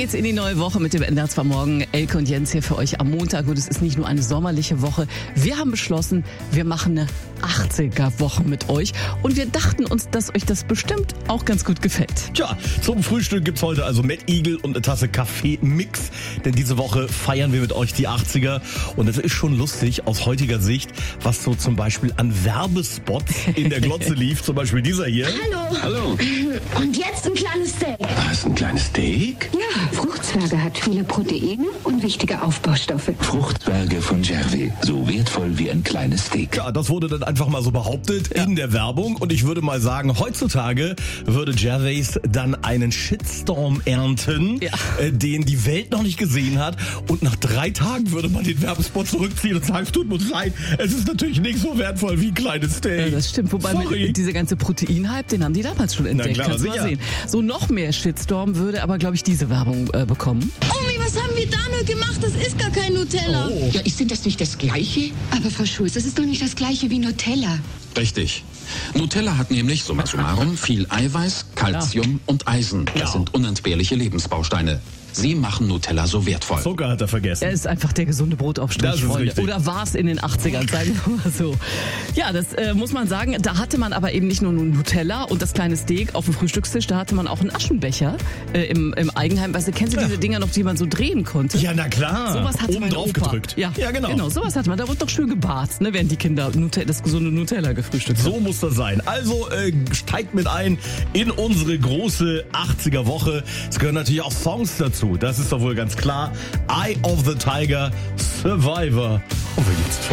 geht's in die neue Woche mit dem NDR 2 Morgen. Elke und Jens hier für euch am Montag. Und es ist nicht nur eine sommerliche Woche. Wir haben beschlossen, wir machen eine 80er-Woche mit euch. Und wir dachten uns, dass euch das bestimmt auch ganz gut gefällt. Tja, zum Frühstück gibt's heute also Mad Eagle und eine Tasse Kaffee-Mix. Denn diese Woche feiern wir mit euch die 80er. Und es ist schon lustig aus heutiger Sicht, was so zum Beispiel an Werbespots in der Glotze lief. Zum Beispiel dieser hier. Hallo. Und jetzt ein kleines Steak. Was, ein kleines Steak? Ja, Fruchtzwerge hat viele Proteine und wichtige Aufbaustoffe. Fruchtzwerge von Gervais. So wertvoll wie ein kleines Steak. Ja, das wurde dann einfach mal so behauptet in der Werbung. Und ich würde mal sagen, heutzutage würde Gervais dann einen Shitstorm ernten, den die Welt noch nicht gesehen hat. Und nach 3 Tagen würde man den Werbespot zurückziehen und sagen, es tut uns leid, es ist natürlich nicht so wertvoll wie ein kleines Steak. Ja, das stimmt. Wobei dieser ganze Protein-Hype, den haben die damals schon entdeckt. Klar, kannst du mal sehen. So noch mehr Shitstorm würde aber, glaube ich, diese Werbung bekommen. Omi, was haben wir da nur gemacht? Das ist gar kein Nutella. Oh. Ja, ist denn das nicht das Gleiche? Aber Frau Schulz, das ist doch nicht das gleiche wie Nutella. Richtig. Nutella hat nämlich, summa summarum, viel Eiweiß, Calcium und Eisen. Das sind unentbehrliche Lebensbausteine. Sie machen Nutella so wertvoll. Zucker hat er vergessen. Er ist einfach der gesunde Brotaufstrich, Das ist Freunde. richtig. Oder war es in den 80ern, sagen wir mal so. Ja, das muss man sagen. Da hatte man aber eben nicht nur Nutella und das kleine Steak auf dem Frühstückstisch, da hatte man auch einen Aschenbecher im Eigenheim. Weißt du, kennst du diese Dinger noch, die man so drehen konnte? Ja, na klar. Sowas hatte Oben mein drauf Opa. gedrückt. Ja, genau. Genau, sowas hatte man. Da wurde doch schön gebarzt, ne, während die Kinder das gesunde Nutella gefrühstückt haben. So muss das sein. Also steigt mit ein in unsere große 80er-Woche. Es gehören natürlich auch Songs dazu. Das ist doch wohl ganz klar. Eye of the Tiger, Survivor. Und wir geht's